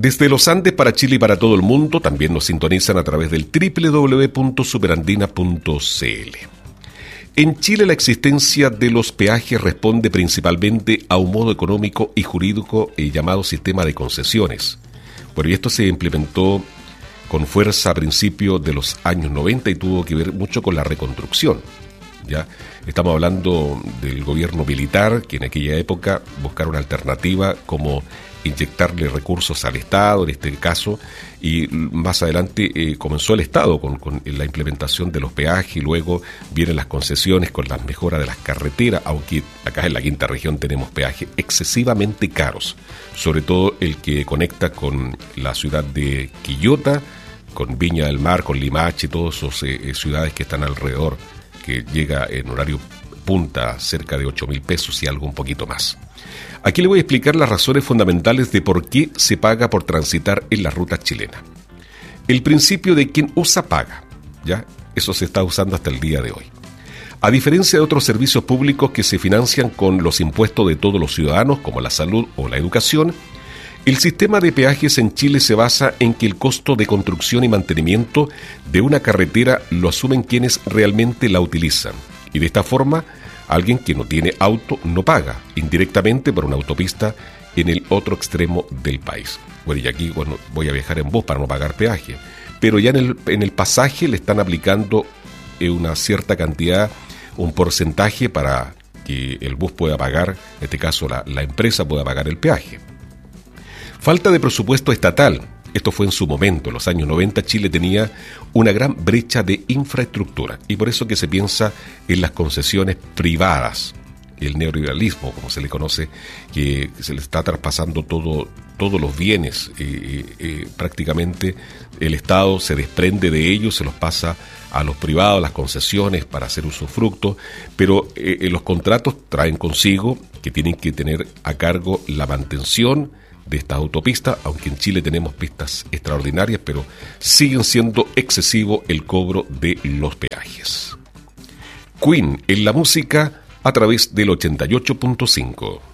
Desde los Andes para Chile y para todo el mundo, también nos sintonizan a través del www.superandina.cl. En Chile la existencia de los peajes responde principalmente a un modo económico y jurídico llamado sistema de concesiones. Bueno, y esto se implementó con fuerza a principios de los años 90 y tuvo que ver mucho con la reconstrucción. ¿Ya? Estamos hablando del gobierno militar, que en aquella época buscaron una alternativa como inyectarle recursos al Estado, en este caso, y más adelante comenzó el Estado con la implementación de los peajes, y luego vienen las concesiones con las mejoras de las carreteras, aunque acá en la quinta región tenemos peajes excesivamente caros, sobre todo el que conecta con la ciudad de Quillota, con Viña del Mar, con Limache, todas esas ciudades que están alrededor, que llega en horario punta cerca de 8.000 pesos y algo un poquito más. Aquí le voy a explicar las razones fundamentales de por qué se paga por transitar en la ruta chilena. El principio de quien usa paga, ¿ya? Eso se está usando hasta el día de hoy. A diferencia de otros servicios públicos que se financian con los impuestos de todos los ciudadanos, como la salud o la educación, el sistema de peajes en Chile se basa en que el costo de construcción y mantenimiento de una carretera lo asumen quienes realmente la utilizan. Y de esta forma, alguien que no tiene auto no paga indirectamente por una autopista en el otro extremo del país. Bueno, y aquí voy a viajar en bus para no pagar peaje. Pero ya en el pasaje le están aplicando una cierta cantidad, un porcentaje para que el bus pueda pagar, en este caso la empresa pueda pagar el peaje. Falta de presupuesto estatal. Esto fue en su momento, en los años 90 Chile tenía una gran brecha de infraestructura y por eso que se piensa en las concesiones privadas, el neoliberalismo, como se le conoce, que se le está traspasando todos los bienes, prácticamente el Estado se desprende de ellos, se los pasa a los privados, las concesiones para hacer usufructo, pero los contratos traen consigo que tienen que tener a cargo la mantención de esta autopista, aunque en Chile tenemos pistas extraordinarias, pero siguen siendo excesivo el cobro de los peajes. Queen en la música a través del 88.5.